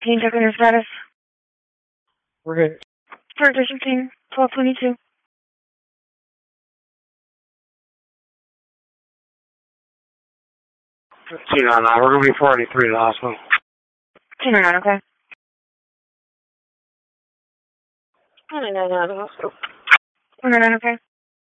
Can you check on your status? We're good. For 15, 1222. 15 on that. We're going to be 483 to the hospital. 209, okay. 209 to the hospital. 209, okay.